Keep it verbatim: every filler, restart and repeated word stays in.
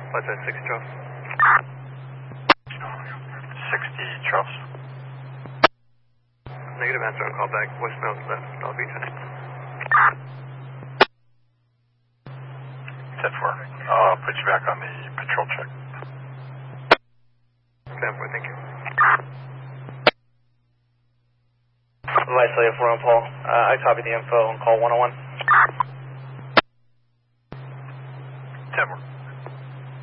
Flight six Charles. sixty Charles. Negative, answer on call back. Voicemail left, L B ten. ten four. I'll put you back on the patrol check. ten four, thank you. Vice Lady four on Paul. Uh, I copy the info on call one oh one. ten four.